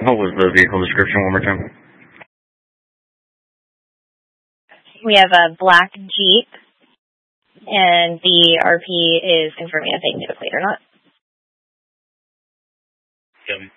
What was the vehicle description one more time? We have a black Jeep, and the RP is confirming if they need a plate or not.